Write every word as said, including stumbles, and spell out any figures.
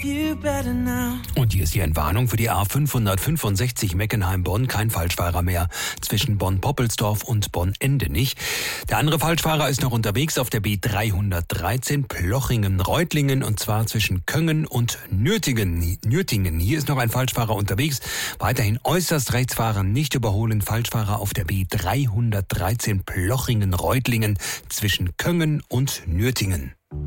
Und hier ist die Entwarnung für die A fünfhundertfünfundsechzig Meckenheim-Bonn. Kein Falschfahrer mehr zwischen Bonn-Poppelsdorf und Bonn-Endenich. Der andere Falschfahrer ist noch unterwegs auf der B dreihundertdreizehn Plochingen-Reutlingen und zwar zwischen Köngen und Nürtingen. Nürtingen. Hier ist noch ein Falschfahrer unterwegs. Weiterhin äußerst rechts fahren, nicht überholen. Falschfahrer auf der B dreihundertdreizehn Plochingen-Reutlingen zwischen Köngen und Nürtingen.